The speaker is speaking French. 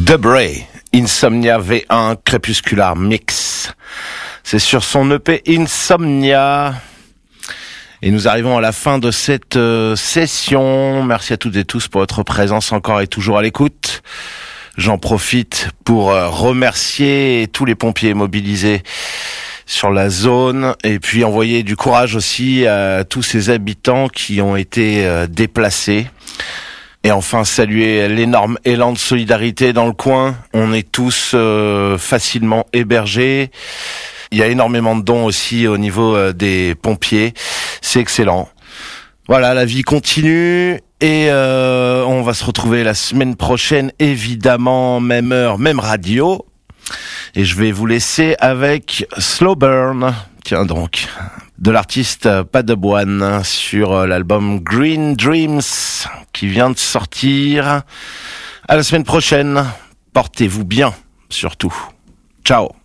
Debray, Insomnia V1 Crepuscular Mix. C'est sur son EP Insomnia. Et nous arrivons à la fin de cette session. Merci à toutes et tous pour votre présence encore et toujours à l'écoute. J'en profite pour remercier tous les pompiers mobilisés sur la zone et puis envoyer du courage aussi à tous ces habitants qui ont été déplacés. Et enfin saluer l'énorme élan de solidarité dans le coin. On est tous facilement hébergés. Il y a énormément de dons aussi au niveau des pompiers. C'est excellent. Voilà, la vie continue et on va se retrouver la semaine prochaine, évidemment, même heure, même radio. Et je vais vous laisser avec Slow Burn. Tiens donc, de l'artiste Padoboine sur l'album Green Dreams qui vient de sortir. À la semaine prochaine. Portez-vous bien, surtout. Ciao.